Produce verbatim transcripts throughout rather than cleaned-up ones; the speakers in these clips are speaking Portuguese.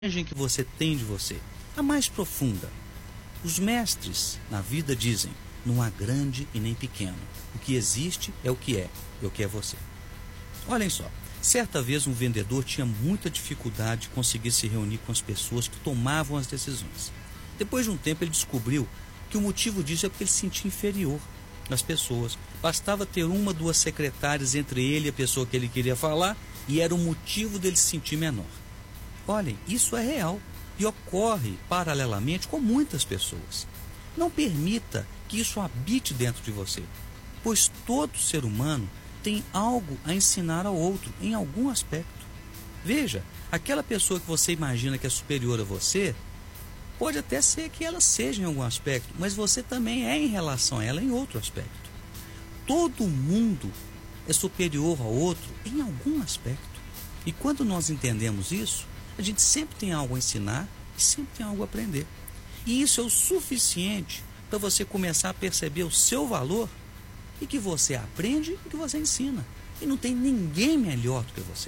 imagem que você tem de você, a mais profunda. Os mestres na vida dizem: não há grande e nem pequeno. O que existe é o que é, e o que é você. Olhem só, certa vez um vendedor tinha muita dificuldade de conseguir se reunir com as pessoas que tomavam as decisões. Depois de um tempo ele descobriu que o motivo disso é porque ele se sentia inferior às pessoas. Bastava ter uma, duas secretárias entre ele e a pessoa que ele queria falar, e era o motivo dele se sentir menor. Olhem, isso é real e ocorre paralelamente com muitas pessoas. Não permita que isso habite dentro de você, pois todo ser humano tem algo a ensinar ao outro em algum aspecto. Veja, aquela pessoa que você imagina que é superior a você, pode até ser que ela seja em algum aspecto, mas você também é em relação a ela em outro aspecto. Todo mundo é superior ao outro em algum aspecto. E quando nós entendemos isso, a gente sempre tem algo a ensinar e sempre tem algo a aprender. E isso é o suficiente para você começar a perceber o seu valor e que você aprende e que você ensina. E não tem ninguém melhor do que você.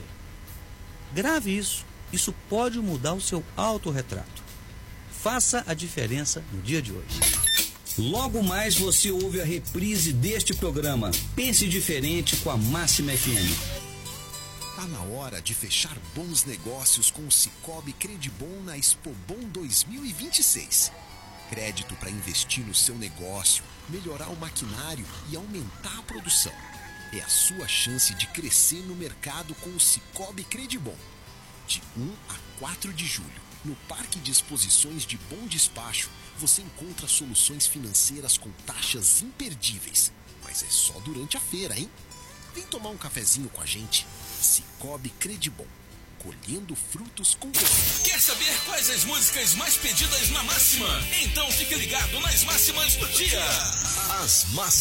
Grave isso. Isso pode mudar o seu autorretrato. Faça a diferença no dia de hoje. Logo mais você ouve a reprise deste programa. Pense diferente com a Máxima F M. Tá na hora de fechar bons negócios com o Sicoob Credibon na Expobon dois mil e vinte e seis. Crédito para investir no seu negócio, melhorar o maquinário e aumentar a produção. É a sua chance de crescer no mercado com o Sicoob Credibon. De um a quatro de julho, no Parque de Exposições de Bom Despacho, você encontra soluções financeiras com taxas imperdíveis. Mas é só durante a feira, hein? Vem tomar um cafezinho com a gente. Sicoob Credibon, colhendo frutos com você. Quer saber quais as músicas mais pedidas na Máxima? Então fique ligado nas máximas do dia. As máximas.